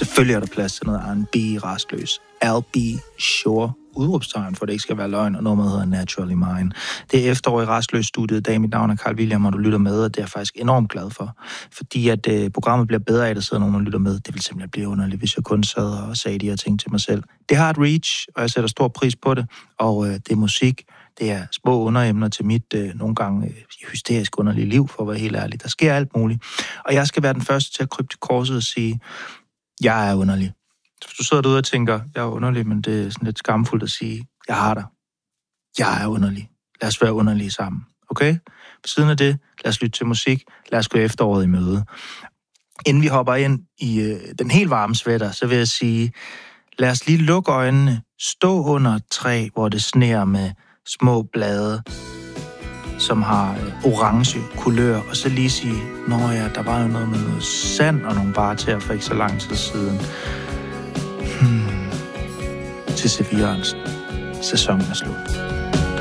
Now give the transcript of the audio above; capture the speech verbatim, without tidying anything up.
Selvfølgelig er der plads til noget R and B rastløs. Al B. Sure. Udråbstegn, for det ikke skal være løgn, og nummeret hedder Naturally Mine. Det er efterår i rastløs studiet i dag. Mit navn er Carl William, og du lytter med, og det er jeg faktisk enormt glad for. Fordi at øh, programmet bliver bedre af, at der sidder nogen og lytter med. Det vil simpelthen blive underligt, hvis jeg kun sad og sagde de her ting til mig selv. Det har et reach, og jeg sætter stor pris på det. Og øh, det er musik. Det er små underemner til mit øh, nogle gange øh, hysterisk underlige liv, for at være helt ærlig. Der sker alt muligt. Og jeg skal være den første til at krybe til korset og sige, jeg er underlig. Hvis du sidder derude og tænker, jeg er underlig, men det er sådan lidt skamfuldt at sige, jeg har dig. Jeg er underlig. Lad os være underlige sammen. Okay? På siden af det, lad os lytte til musik. Lad os gå efteråret i møde. Inden vi hopper ind i øh, den helt varme sweater, så vil jeg sige, lad os lige lukke øjnene, stå under et træ, hvor det sner med små blade, som har øh, orange kulør, og så lige sige, nå ja, der var jo noget med noget sand og nogle barter for ikke så lang tid siden. Hmm. Til C. Jørgensen. Sæsonen er slut.